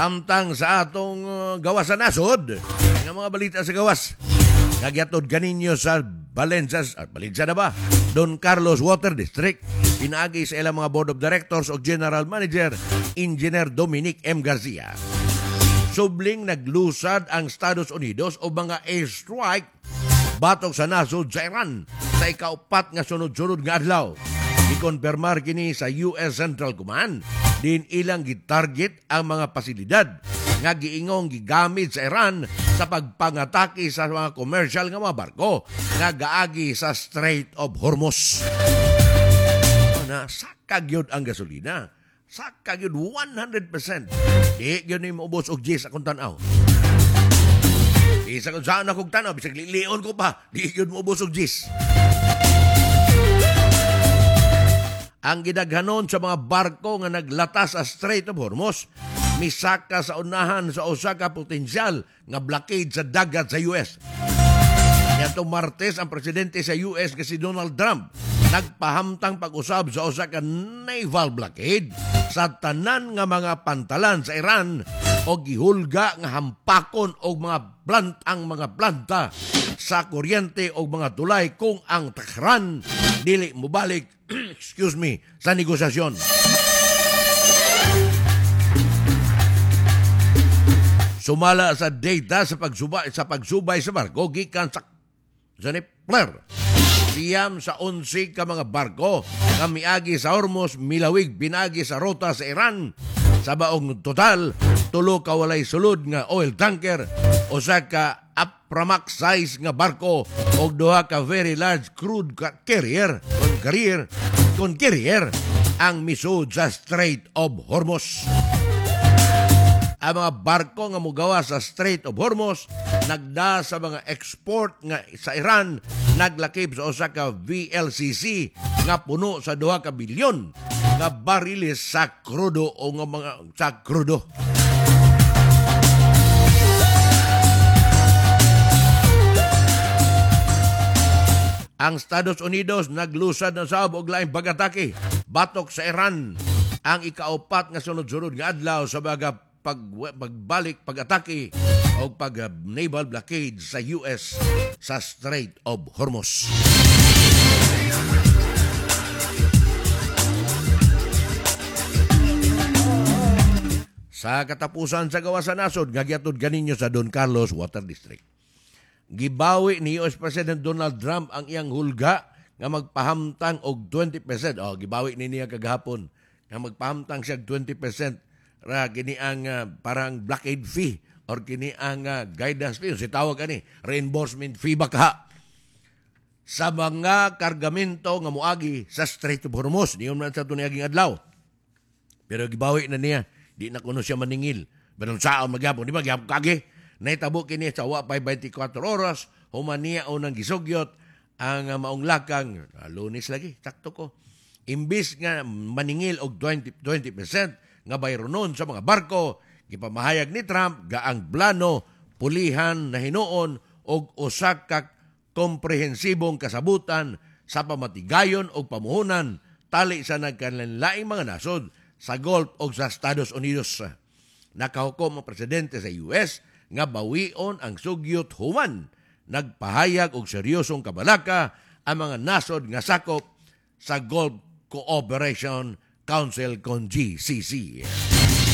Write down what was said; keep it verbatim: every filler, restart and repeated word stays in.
Samtang sa atong uh, gawas sa nasod, nga mga balita sa gawas, nagyatod ganinyo sa Valencia, at Valencia na ba? Don Carlos Water District, pinaagi sa ilang mga Board of Directors o General Manager, Engineer Dominic M. Garcia. Subling naglusad ang Estados Unidos o mga airstrike batok sa nasod sa Iran sa ikaupat nga sunod-sunod nga adlaw. Ikonfirmar kini sa U S Central Command din ilang gitarget ang mga pasilidad nga giingong gigamit sa Iran sa pagpangatake sa mga commercial nga mga barko nga gaagi sa Strait of Hormuz. Na sakag yun ang gasolina. Sakag yun one hundred percent. Di yun yung maubos og G's akong tanaw. Isa kung saan akong tanaw, bisag lilion ko pa, di yun maubos og G's. Ang gidaghanon sa mga barko nga naglatas sa Strait of Hormuz, misaka sa unahan sa usa ka potensyal nga blockade sa dagat sa U S. Nitong Martes, ang presidente sa U S nga si Donald Trump nagpahamtang pag-usab sa usa ka naval blockade sa tanan nga mga pantalan sa Iran o gihulga nga hampakon og mga plantang mga planta sa kuryente o mga tulay kung ang Tehran dili mobalik excuse me sa negosasyon. Sumala sa data sa pagsubay sa pagsubay sa barko gikan sa Zanipler. Siyam sa onse ka mga barko nga miagi sa Hormuz milawig pinagi sa rota sa Iran. Sa baong total, tulo ka walay sulod nga oil tanker, usa ka Aframax size nga barko o duha ka very large crude carrier kon carrier kon carrier ang misud sa Strait of Hormuz. Ang mga barko nga mugawa sa Strait of Hormuz nagda sa mga export nga sa Iran naglakip sa usa ka V L C C nga puno sa duha ka bilyon nga bariles sa krudo o nga mga sa krudo. Ang Estados Unidos naglusad na sa og laing pag-atake batok sa Iran ang ikaupat nga sunod-sunod nga adlaw sa mga pag pagbalik pag-atake o pag naval blockade sa U S sa Strait of Hormuz. Sa katapusan sa gawas sa nasod, nagyatod ganinyo sa Don Carlos Water District. Gibawi ni U S President Donald Trump ang iyang hulga nga magpahamtang og twenty percent. Oh, gibawi ni niya kagahapon nga magpahamtang siya twenty percent ra kini ang uh, parang blockade fee or kini ang uh, guidance fee. Si tawag ani, reimbursement fee baka sa mga kargamento nga muagi sa Strait of Hormuz. Diyon man sa tunay aging adlaw. Pero gibawi na niya, di na kuno siya maningil. Pero saan magyapon, di ba gyapon kage? Naitabo kini sa wa pa twenty-four oras, human niya unang gisugyot ang uh, maong lakang, uh, Lunes lagi, takto ko. Imbis nga maningil og twenty percent nga bayronon sa mga barko, gipamahayag ni Trump gaang plano, pulihan na hinuon og usa ka komprehensibong kasabutan sa pamatigayon og pamuhunan tali sa nagkanlaing mga nasod sa Gulf o sa Estados Unidos. Nakahukom ang presidente sa U S nga bawion ang sugyot human. Nagpahayag og seryosong kabalaka ang mga nasod nga sakop sa Gulf Cooperation Council kon G C C.